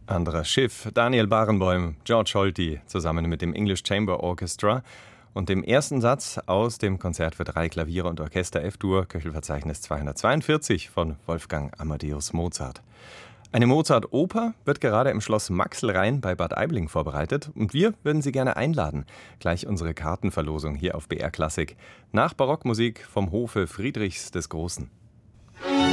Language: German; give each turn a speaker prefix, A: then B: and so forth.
A: Anderes Schiff, Daniel Barenboim, George Scholti zusammen mit dem English Chamber Orchestra und dem ersten Satz aus dem Konzert für 3 Klaviere und Orchester F-Dur, Köchelverzeichnis 242 von Wolfgang Amadeus Mozart. Eine Mozart-Oper wird gerade im Schloss Maxelrhein bei Bad Aibling vorbereitet und wir würden Sie gerne einladen. Gleich unsere Kartenverlosung hier auf BR Klassik. Nach Barockmusik vom Hofe Friedrichs des Großen.